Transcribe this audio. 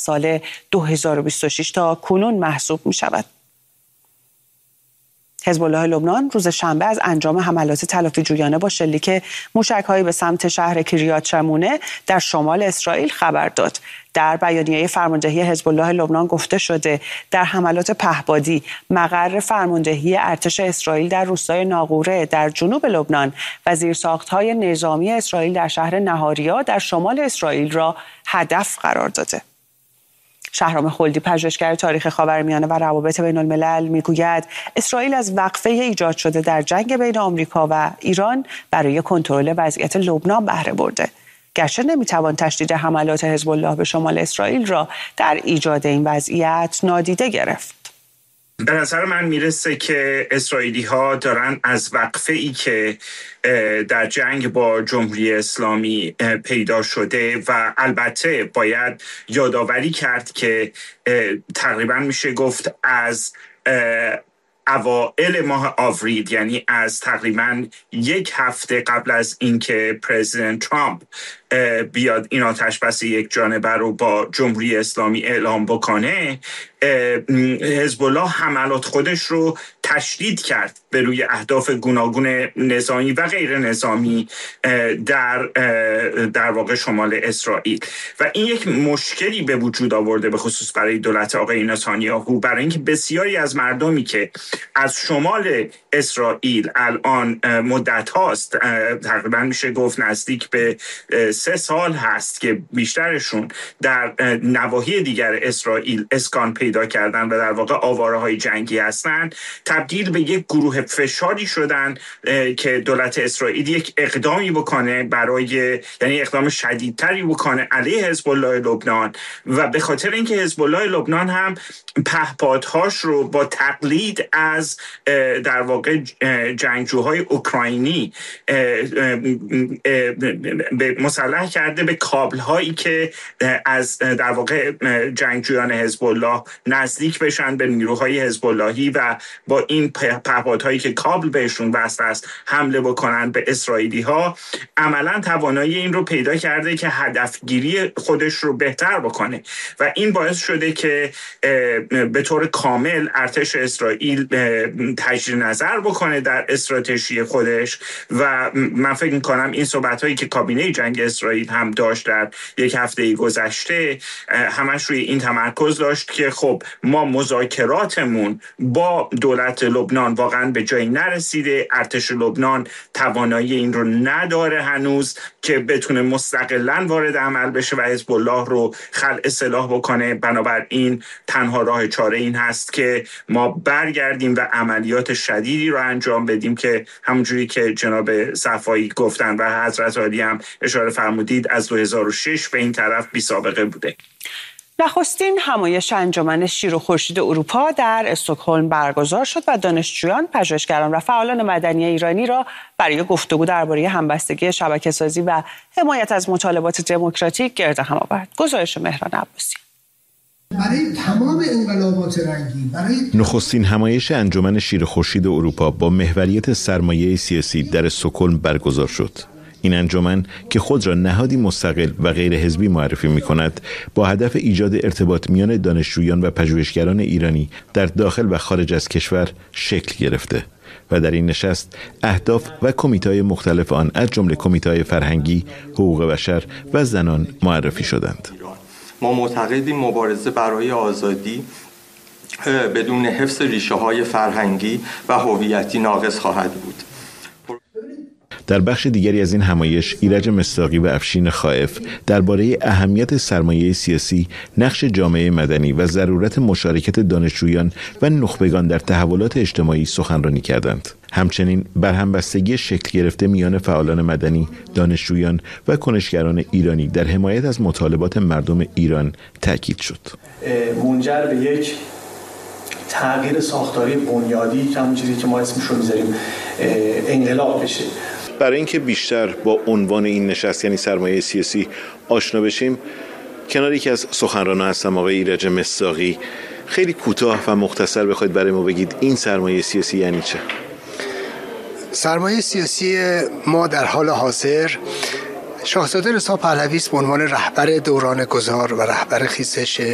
سال 2026 تا کنون محسوب می شود. حزب الله لبنان روز شنبه از انجام حملات تلافی جویانه با شلیک موشک‌هایی به سمت شهر کریات شمونه در شمال اسرائیل خبر داد. در بیانیه فرماندهی حزب الله لبنان گفته شده در حملات پهپادی مقر فرماندهی ارتش اسرائیل در روستای ناقوره در جنوب لبنان و زیرساخت‌های نظامی اسرائیل در شهر نهاریا در شمال اسرائیل را هدف قرار داده. شهرام خلدی پژوهشگر تاریخ خاورمیانه و روابط بین الملل میگوید اسرائیل از وقفه ایجاد شده در جنگ بین آمریکا و ایران برای کنترل وضعیت لبنان بهره برده. گرچه نمیتوان تشدید حملات حزب الله به شمال اسرائیل را در ایجاد این وضعیت نادیده گرفت. به نظر من میرسه که اسرائیلی ها دارن از وقفه ای که در جنگ با جمهوری اسلامی پیدا شده و البته باید یادآوری کرد که تقریبا میشه گفت از اوائل ماه آوریل، یعنی از تقریبا یک هفته قبل از اینکه پرزیدنت ترامپ بیاد این آتش‌بس یک جانبه رو با جمهوری اسلامی اعلام بکنه، حزب الله حملات خودش رو تشدید کرد به روی اهداف گوناگون نظامی و غیر نظامی در واقع شمال اسرائیل و این یک مشکلی به وجود آورده به خصوص برای دولت آقای نتانیاهو، برای اینکه بسیاری از مردمی که از شمال اسرائیل الان مدت هاست، تقریبا میشه گفت نزدیک به 3 سال هست که بیشترشون در نواحی دیگر اسرائیل اسکان پیدا کردن و در واقع آواره های جنگی هستن، تبدیل به یک گروه فشاری شدن که دولت اسرائیل یک اقدامی بکنه یعنی اقدام شدیدتری بکنه علیه حزب الله لبنان و به خاطر اینکه حزب الله لبنان هم پهپادهاش رو با تقلید از در واقع جنگجوهای اوکراینی مسلح کرده به کابل‌هایی که از در واقع جنگجویان حزب الله نزدیک بشن به نیروهای حزب اللهی و با این پهپادهایی که کابل بهشون وصل است حمله بکنن به اسرائیلی‌ها، عملاً توانایی این رو پیدا کرده که هدفگیری خودش رو بهتر بکنه و این باعث شده که به طور کامل ارتش اسرائیل تجدید نظر بکنه در استراتژی خودش و من فکر می‌کنم این صحبت‌هایی که کابینه جنگ اسرائیل هم داشت در یک هفته گذشته همش روی این تمرکز داشت که خب ما مذاکراتمون با دولت لبنان واقعا به جایی نرسیده، ارتش لبنان توانایی این رو نداره هنوز که بتونه مستقلاً وارد عمل بشه و حزب الله رو خلع سلاح بکنه، بنابراین تنها راه چاره این هست که ما برگردیم و عملیات شدیدی رو انجام بدیم که همونجوری که جناب صفایی گفتن و حضرت عالی هم اشاره فرمودید از 2006 به این طرف بی سابقه بوده. نخستین همایش انجمن شیر و خورشید اروپا در استکهلم برگزار شد و دانشجویان، پژوهشگران و فعالان مدنی ایرانی را برای گفتگو درباره همبستگی شبکه‌سازی و حمایت از مطالبات دموکراتیک گرد هم آورد. گزارش مهران عباسی. برای تمام انقلابات رنگی، نخستین همایش انجمن شیر خورشید اروپا با محوریت سرمایه سیاسی در استکهلم برگزار شد. این انجمن که خود را نهادی مستقل و غیر حزبی معرفی می‌کند، با هدف ایجاد ارتباط میان دانشجویان و پژوهشگران ایرانی در داخل و خارج از کشور شکل گرفته و در این نشست اهداف و کمیته‌های مختلف آن از جمله کمیته‌های فرهنگی، حقوق بشر و زنان معرفی شدند. ما معتقدیم مبارزه برای آزادی بدون حفظ ریشه‌های فرهنگی و هویتی ناقص خواهد بود. در بخش دیگری از این همایش، ایرج مصداقی و افشین خائف درباره اهمیت سرمایه سیاسی، نقش جامعه مدنی و ضرورت مشارکت دانشجویان و نخبگان در تحولات اجتماعی سخنرانی کردند. همچنین بر همبستگی شکل گرفته میان فعالان مدنی، دانشجویان و کنشگران ایرانی در حمایت از مطالبات مردم ایران تاکید شد. منجر به یک تغییر ساختاری بنیادی، همون چیزی که ما اسمش رو میذاریم انقلاب بشه. برای اینکه بیشتر با عنوان این نشست یعنی سرمایه سیاسی آشنا بشیم، کنار یکی از سخنرانان هستم، آقای ایرج مصداقی. خیلی کوتاه و مختصر بخواید برای ما بگید این سرمایه سیاسی یعنی چه؟ سرمایه سیاسی ما در حال حاضر شاهزاده رضا پهلوی است به عنوان رهبر دوران گذار و رهبر خیزش